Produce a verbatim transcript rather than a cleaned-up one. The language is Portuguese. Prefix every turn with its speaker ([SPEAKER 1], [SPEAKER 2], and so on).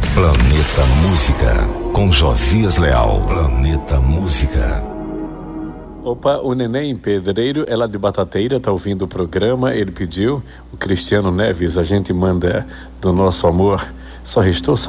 [SPEAKER 1] Planeta Música, com Josias Leal. Planeta Música.
[SPEAKER 2] Opa, o Neném Pedreiro, ela de Batateira, tá ouvindo o programa, ele pediu, o Cristiano Neves, a gente manda do nosso amor, só restou